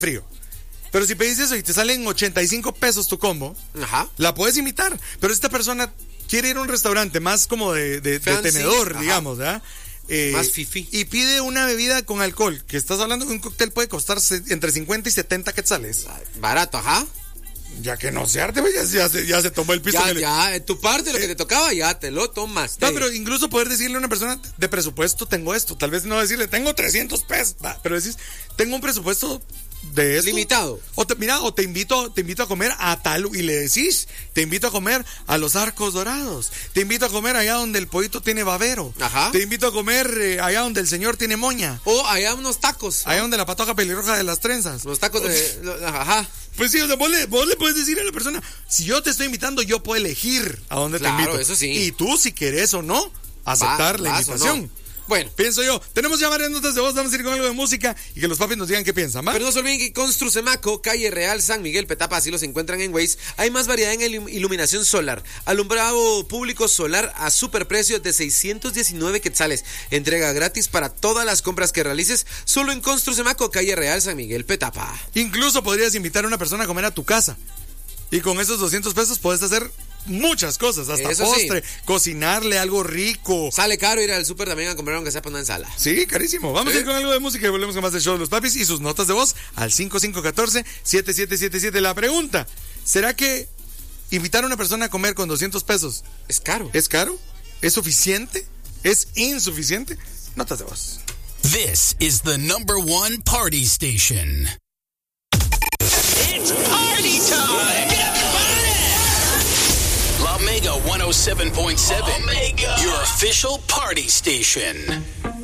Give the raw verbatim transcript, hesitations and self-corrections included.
frío. Pero si pedís eso y te salen ochenta y cinco pesos tu combo, ajá, la puedes imitar. Pero esta persona quiere ir a un restaurante más como de, de, de tenedor, ajá, digamos, ¿verdad? Eh, más fifi. Y pide una bebida con alcohol, que estás hablando de un cóctel puede costar entre cincuenta y setenta quetzales. Barato, ajá. Ya que no se arte, ya, ya, se, ya se tomó el piso. Ya, que ya, le... en tu parte, lo que te tocaba, ya te lo tomaste. No, pero incluso poder decirle a una persona de presupuesto, tengo esto. Tal vez no decirle, tengo trescientos pesos. Va, pero decís, tengo un presupuesto de esto. Limitado. O te, mira, o te invito, te invito a comer a tal, y le decís, te invito a comer a los Arcos Dorados. Te invito a comer allá donde el pollito tiene babero. Ajá. Te invito a comer eh, allá donde el señor tiene moña. O allá unos tacos. Allá donde la patoja pelirroja de las trenzas. Los tacos de... Ajá. Pues sí, o sea, vos le, vos le puedes decir a la persona, si yo te estoy invitando, yo puedo elegir a dónde claro, te invito. Eso sí. Y tú, si querés o no, aceptar Va, la invitación. No. Bueno, pienso yo, tenemos ya varias notas de voz, vamos a ir con algo de música y que los papis nos digan qué piensan, ¿va? Pero no se olviden que con Strucemaco, calle Real, San Miguel, Petapa, así los encuentran en Waze, hay más variedad en iluminación solar, alumbrado público solar a superprecio de seiscientos diecinueve quetzales, entrega gratis para todas las compras que realices, solo en Construcemaco, calle Real, San Miguel, Petapa. Incluso podrías invitar a una persona a comer a tu casa y con esos doscientos pesos puedes hacer muchas cosas, hasta Eso postre, sí. cocinarle algo rico. Sale caro ir al súper también a comprar aunque sea para una ensalada. Sí, carísimo. Vamos ¿Eh? a ir con algo de música y volvemos con más del show de los papis y sus notas de voz al cinco cinco uno cuatro, siete siete siete siete. La pregunta, ¿será que invitar a una persona a comer con doscientos pesos es caro? ¿Es caro? ¿Es suficiente? ¿Es insuficiente? Notas de voz. This is the number one party station. It's party time! La Mega one oh seven point seven. Omega. Your official party station.